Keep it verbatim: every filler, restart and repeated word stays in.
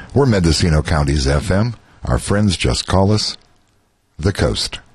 We're Mendocino County's F M. Our friends just call us The Coast.